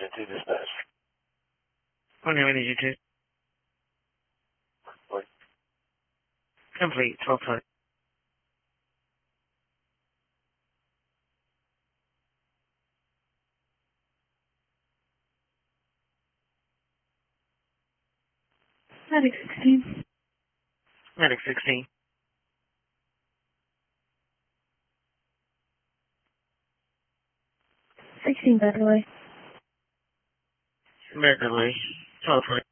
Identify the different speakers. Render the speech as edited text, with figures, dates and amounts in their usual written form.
Speaker 1: to dispatch.
Speaker 2: Wondering when did you do?
Speaker 1: What?
Speaker 2: Complete, 12:30.
Speaker 3: Medic 16.
Speaker 2: Medic 16.
Speaker 3: Beverly.
Speaker 2: Beverly, 12:20.